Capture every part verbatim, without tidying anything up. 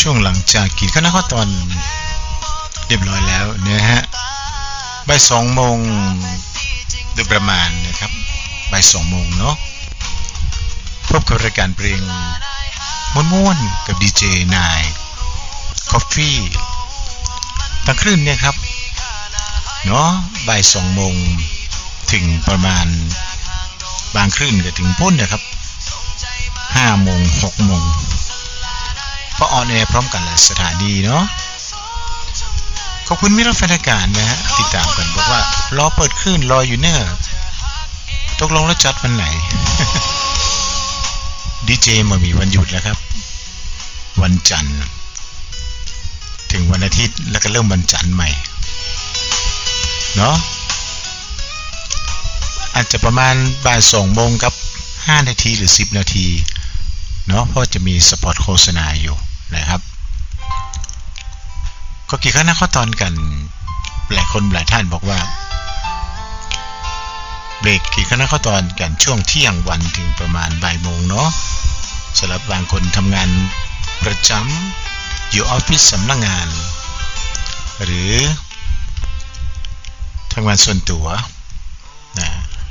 ช่วงหลังจากกินข้าวหน้าข้าวตอนเรียบร้อยแล้วเนี่ยฮะบ่ายสองโมงโดยประมาณนะครับบ่ายสองโมงเนาะพบกับรายการเพลงม้วนๆกับดีเจนายคอฟฟี่ตั้งคลื่นเนี่ยครับเนาะบ่ายสองโมงถึงประมาณบางคลื่นก็ถึงพ้นนะครับห้าโมงหกโมงเพราะออนแอร์พร้อมกันหลายสถานีเนาะขอบคุณมิตรแฟนรายการนะฮะติดตามกันบอกว่ารอเปิดคลื่นรออยู่เนอะตกลงแล้วจัดวันไหน ดีเจมามีวันหยุดแล้วครับวันจันทร์ถึงวันอาทิตย์แล้วก็เริ่มวันจันทร์ใหม่เนาะอาจจะประมาณบ่ายสองโมงกับห้านาทีหรือสิบนาทีเนาะเพราะจะมีสปอตโฆษณาอยู่นะครับก็กี่ครั้งนะข้อตอนกันหลายคนหลายท่านบอกว่าเบรกกี่ครั้งนะข้อตอนกันช่วงเที่ยงวันถึงประมาณบ่ายโมงเนาะสำหรับบางคนทำงานประจำอยู่ออฟฟิศสำนักงานหรือทำงานส่วนตัวนะ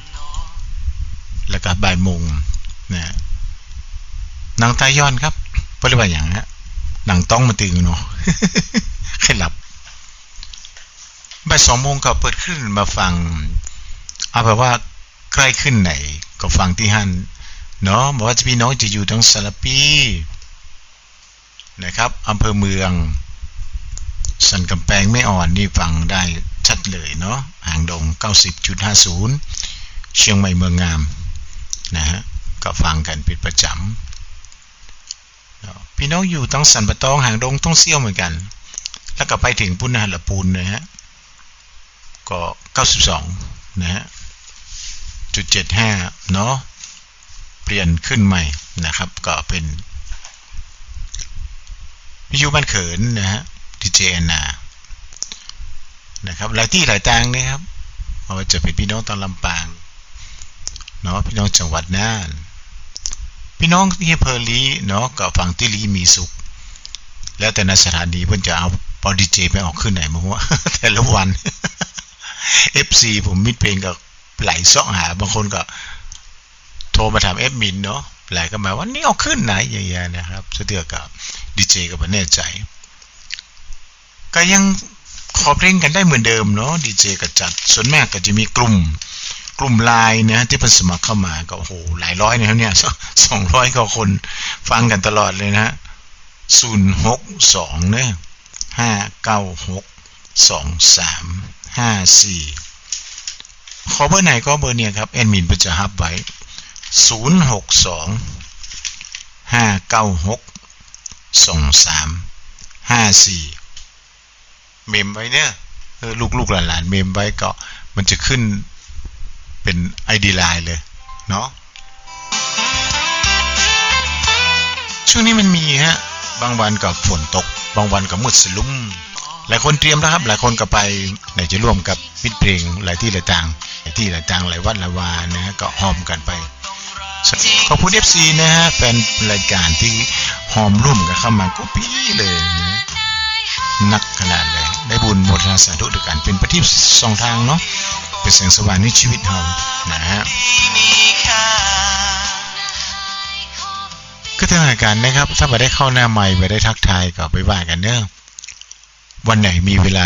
แล้วก็บ่ายโมงนะหนังตาย้อนครับเพราะอะไรอย่างฮะหนังต้องมาตึงเนาะ ให้หลับบ่ายสองโมงก็เปิดขึ้นมาฟังเอาแบบว่าใกล้ขึ้นไหนก็ฟังที่ฮั่นเนาะบอกว่าจะพี่น้องจะอยู่ทั้งสารปีนะครับอำเภอเมืองสันกำแพงไม่อ่อนนี่ฟังได้ชัดเลยเนาะหางดง เก้าสิบจุดห้าศูนย์ เชียงใหม่เมืองงามนะฮะก็ฟังกันเป็นประจำพี่น้องอยู่ทั้งสันปะตองหางดงต้องเซี่ยวเหมือนกันแล้วก็ไปถึงปุณณหปูนนะฮะก็เก้าสิบสองนะฮะจุดเจ็ดห้าเนาะเปลี่ยนขึ้นใหม่นะครับก็เป็นวิทยุบ้านเขินนะฮะดีเจแอนนานะครับหลายที่หลายทางนะครับว่าจะเป็นพี่น้องตอนลำปางเนาะพี่น้องจังหวัดน่านพี่น้องที่อำเภอลีเนาะก็ฟังที่ลีมีสุขแล้วแต่ในสถานีเพิ่นจะเอาปอดีเจไปออกขึ้นไหนมั้งวะ แต่ละวัน เอฟ ซี ผมมิดเพลงก็ไหลซ่องหาบางคนก็โทรมาถามเอฟมินเนาะไหลก็มาว่านี่เอาขึ้นไหนอย่างเงี้ยนะครับเสือกับดีเจก็บ่แน่ใจก็ยังขอเพลงกันได้เหมือนเดิมเนาะดีเจก็จัดส่วนมากก็จะมีกลุ่มกลุ่มไลน์นะที่เพิ่นสมัครเข้ามาก็โอ้โหหลายร้อยนะครับเนี่ยสองร้อยกว่าคนฟังกันตลอดเลยนะศูนย์ หก สองเนี่ยห้า เก้า หก สอง สาม ห้า สี่ขอเบอร์ไหนก็เบอร์เนี่ยครับแอดมินเพิ่นจะฮับไว้ศูนย์ หก สอง ห้า เก้า หก สอง สาม ห้า สี่เมมไว้เนี่ยเออลูกๆหลานๆเมมไว้ก็มันจะขึ้นเป็น ไอ ดี Line เลยเนาะช่วงนี้มันมีฮะบางวันก็ฝนตกบางวันก็มืดสลุ่มหลายคนเตรียมแล้วครับหลายคนก็ไปไหนจะร่วมกับมิตรเพลงหลายที่หลายทางหลายที่หลายทางหลายวัดหลายวานะฮะก็หอมกันไปขอบคุณ เอฟ ซี นะฮะแฟนรายการที่หอมร่วมกันเข้ามาก็ปี้เลยนะนักขนาดเลยได้บุญหมดราสาธุด้วยกันเป็นประทีปสองทางเนาะเป็นแสงสว่างในชีวิตเรานะฮะก็ทางรายการนะครับถ้าไม่ได้เข้าหน้าใหม่ไม่ได้ทักทายก็ไปว่ากันเนอะวันไหนมีเวลา